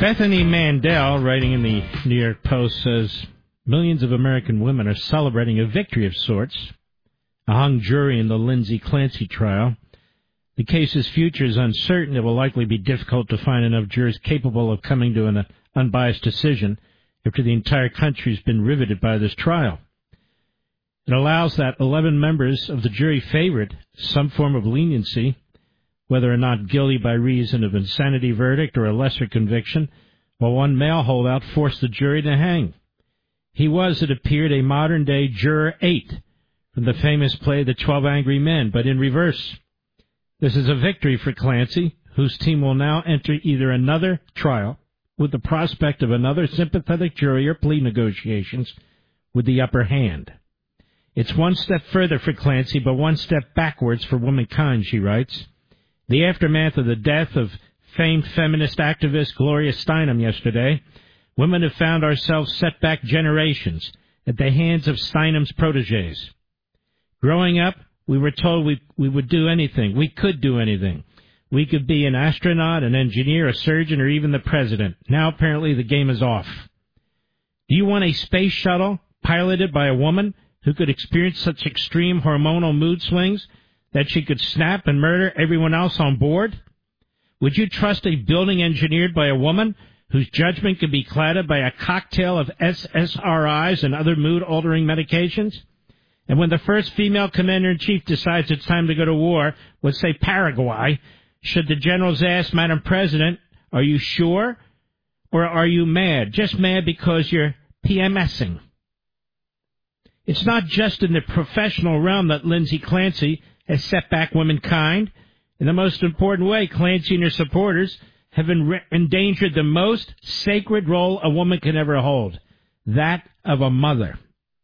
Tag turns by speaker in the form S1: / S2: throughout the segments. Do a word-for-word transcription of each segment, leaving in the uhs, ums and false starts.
S1: Bethany Mandel, writing in the New York Post, says millions of American women are celebrating a victory of sorts. A hung jury in the Lindsay Clancy trial. The case's future is uncertain. It will likely be difficult to find enough jurors capable of coming to an unbiased decision after the entire country has been riveted by this trial. It allows that eleven members of the jury favored some form of leniency, whether or not guilty by reason of insanity verdict or a lesser conviction, while one male holdout forced the jury to hang. He was, it appeared, a modern-day Juror eight from the famous play The Twelve Angry Men, but in reverse. This is a victory for Clancy, whose team will now enter either another trial with the prospect of another sympathetic jury or plea negotiations with the upper hand. It's one step further for Clancy, but one step backwards for womankind, she writes. The aftermath of the death of famed feminist activist Gloria Steinem yesterday, women have found ourselves set back generations at the hands of Steinem's protégés. Growing up, we were told we, we would do anything. We could do anything. We could be an astronaut, an engineer, a surgeon, or even the president. Now, apparently, the game is off. Do you want a space shuttle piloted by a woman who could experience such extreme hormonal mood swings that she could snap and murder everyone else on board? Would you trust a building engineered by a woman whose judgment could be clouded by a cocktail of S S R Is and other mood-altering medications? And when the first female commander-in-chief decides it's time to go to war with, say, Paraguay, should the generals ask, Madam President, are you sure? Or are you mad? Just mad because you're PMSing. It's not just in the professional realm that Lindsay Clancy has set back womankind. In the most important way, Clancy and her supporters have en- endangered the most sacred role a woman can ever hold, that of a mother.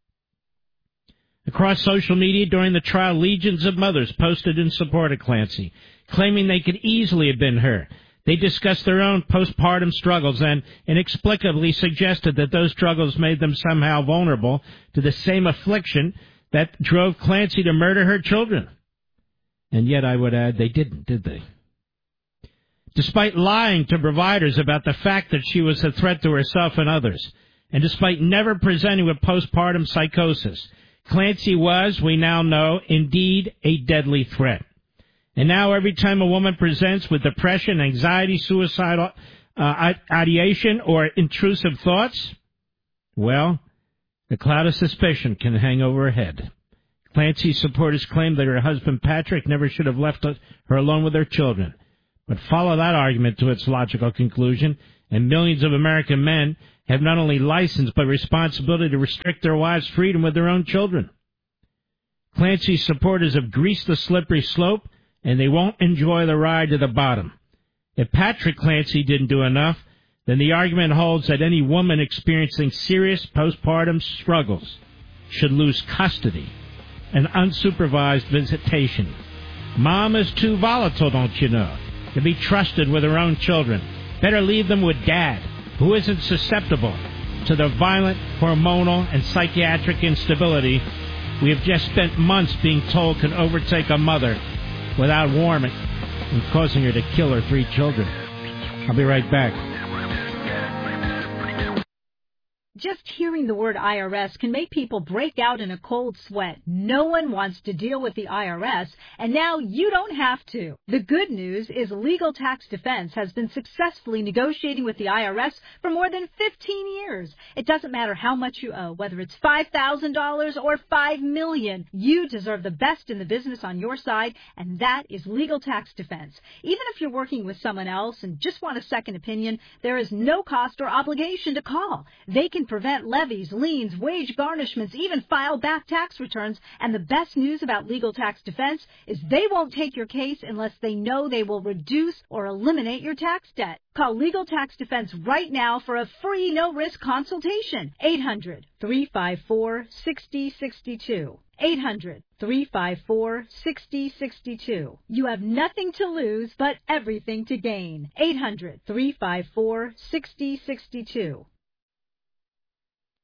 S1: Across social media during the trial, legions of mothers posted in support of Clancy, claiming they could easily have been her. They discussed their own postpartum struggles and inexplicably suggested that those struggles made them somehow vulnerable to the same affliction that drove Clancy to murder her children. And yet, I would add, they didn't, did they? Despite lying to providers about the fact that she was a threat to herself and others, and despite never presenting with postpartum psychosis, Clancy was, we now know, indeed a deadly threat. And now every time a woman presents with depression, anxiety, suicidal uh, ideation, or intrusive thoughts, well, the cloud of suspicion can hang over her head. Clancy's supporters claim that her husband Patrick never should have left her alone with her children. But follow that argument to its logical conclusion, and millions of American men have not only license but responsibility to restrict their wives' freedom with their own children. Clancy's supporters have greased the slippery slope, and they won't enjoy the ride to the bottom. If Patrick Clancy didn't do enough, then the argument holds that any woman experiencing serious postpartum struggles should lose custody and unsupervised visitation. Mom is too volatile, don't you know, to be trusted with her own children. Better leave them with Dad, who isn't susceptible to the violent hormonal and psychiatric instability we have just spent months being told can overtake a mother without warning and causing her to kill her three children. I'll be right back.
S2: Just hearing the word I R S can make people break out in a cold sweat. No one wants to deal with the I R S, and now you don't have to. The good news is Legal Tax Defense has been successfully negotiating with the I R S for more than fifteen years. It doesn't matter how much you owe, whether it's five thousand dollars or five million dollars. You deserve the best in the business on your side, and that is Legal Tax Defense. Even if you're working with someone else and just want a second opinion, there is no cost or obligation to call. They can prevent levies, liens, wage garnishments, even file back tax returns. And the best news about Legal Tax Defense is they won't take your case unless they know they will reduce or eliminate your tax debt. Call Legal Tax Defense right now for a free no-risk consultation. eight hundred, three five four, six zero six two. eight hundred, three five four, six zero six two. You have nothing to lose but everything to gain. eight hundred, three five four, six zero six two.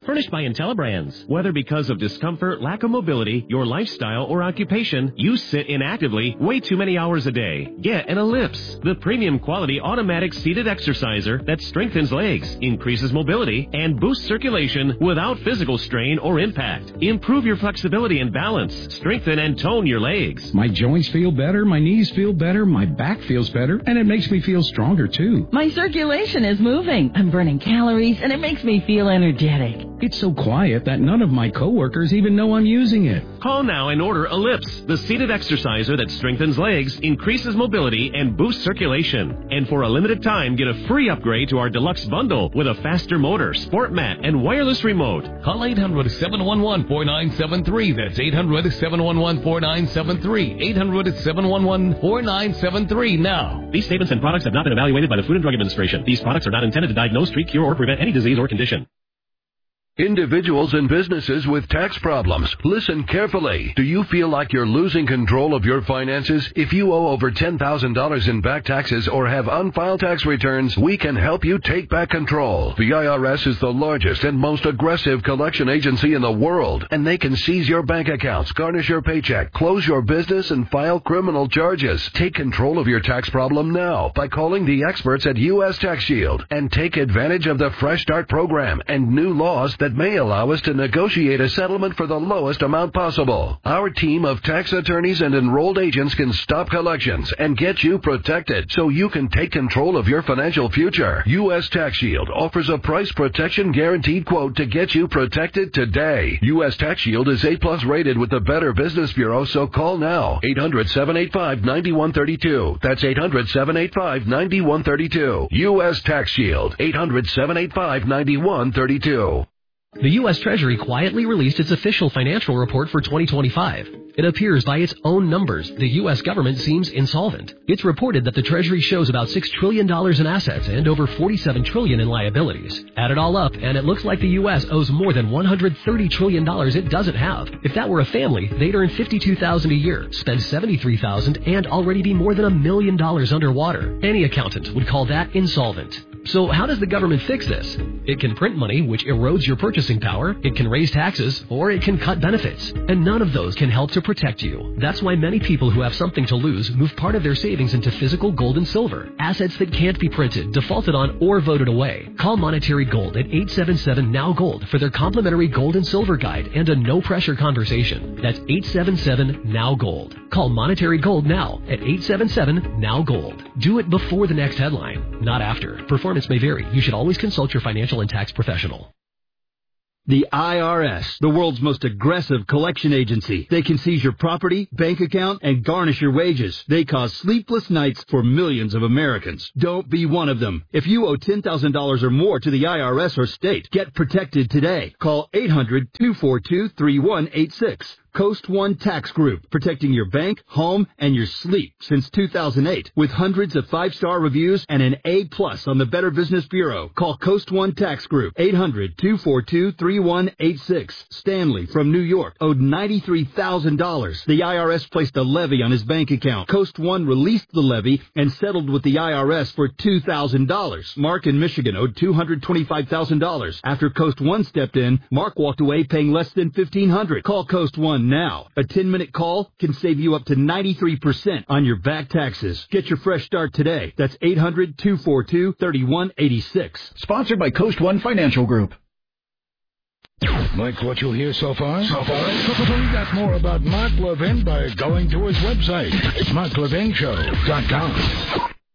S3: Furnished by IntelliBrands. Whether because of discomfort, lack of mobility, your lifestyle, or occupation, you sit inactively way too many hours a day. Get an Ellipse, the premium quality automatic seated exerciser that strengthens legs, increases mobility, and boosts circulation without physical strain or impact. Improve your flexibility and balance. Strengthen and tone your legs.
S4: My joints feel better, my knees feel better, my back feels better, and it makes me feel stronger too.
S5: My circulation is moving. I'm burning calories, and it makes me feel energetic.
S4: It's so quiet that none of my coworkers even know I'm using it.
S3: Call now and order Ellipse, the seated exerciser that strengthens legs, increases mobility, and boosts circulation. And for a limited time, get a free upgrade to our deluxe bundle with a faster motor, sport mat, and wireless remote.
S6: Call eight hundred, seven one one, four nine seven three. That's eight hundred, seven one one, four nine seven three. eight hundred, seven one one, four nine seven three now.
S3: These statements and products have not been evaluated by the Food and Drug Administration. These products are not intended to diagnose, treat, cure, or prevent any disease or condition.
S7: Individuals and businesses with tax problems, listen carefully. Do you feel like you're losing control of your finances? If you owe over ten thousand dollars in back taxes or have unfiled tax returns, we can help you take back control. The I R S is the largest and most aggressive collection agency in the world, and they can seize your bank accounts, garnish your paycheck, close your business, and file criminal charges. Take control of your tax problem now by calling the experts at U S Tax Shield and take advantage of the Fresh Start program and new laws that that may allow us to negotiate a settlement for the lowest amount possible. Our team of tax attorneys and enrolled agents can stop collections and get you protected so you can take control of your financial future. U S Tax Shield offers a price protection guaranteed quote to get you protected today. U S Tax Shield is A plus rated with the Better Business Bureau, so call now. eight hundred, seven eight five, nine one three two. That's eight hundred, seven eight five, nine one three two. U S Tax Shield. eight hundred, seven eight five, nine one three two.
S8: The U S Treasury quietly released its official financial report for twenty twenty-five. It appears by its own numbers, the U S government seems insolvent. It's reported that the Treasury shows about six trillion dollars in assets and over forty-seven trillion dollars in liabilities. Add it all up, and it looks like the U S owes more than one hundred thirty trillion dollars it doesn't have. If that were a family, they'd earn fifty-two thousand dollars a year, spend seventy-three thousand dollars, and already be more than a million dollars underwater. Any accountant would call that insolvent. So how does the government fix this? It can print money, which erodes your purchasing power, it can raise taxes, or it can cut benefits. And none of those can help to protect you. That's why many people who have something to lose move part of their savings into physical gold and silver, assets that can't be printed, defaulted on, or voted away. Call Monetary Gold at eight seven seven, N O W Gold for their complimentary gold and silver guide and a no-pressure conversation. That's eight seven seven, N O W Gold. Call Monetary Gold now at eight seven seven, N O W Gold. Do it before the next headline, not after. Performance may vary. You should always consult your financial and tax professional.
S9: The I R S, the world's most aggressive collection agency. They can seize your property, bank account, and garnish your wages. They cause sleepless nights for millions of Americans. Don't be one of them. If you owe ten thousand dollars or more to the I R S or state, get protected today. Call eight hundred, two four two, three one eight six. Coast One Tax Group, protecting your bank, home, and your sleep since two thousand eight. With hundreds of five-star reviews and an A plus on the Better Business Bureau. Call Coast One Tax Group, eight hundred, two four two, three one eight six. Stanley from New York owed ninety-three thousand dollars. The I R S placed a levy on his bank account. Coast One released the levy and settled with the I R S for two thousand dollars. Mark in Michigan owed two hundred twenty-five thousand dollars. After Coast One stepped in, Mark walked away paying less than fifteen hundred dollars. Call Coast One now. A ten-minute call can save you up to ninety-three percent on your back taxes. Get your fresh start today. That's eight hundred, two four two, three one eight six.
S10: Sponsored by Coast One Financial Group.
S11: Like what you hear so far? So far? Find out more about Mark Levin by going to his website, mark levin show dot com.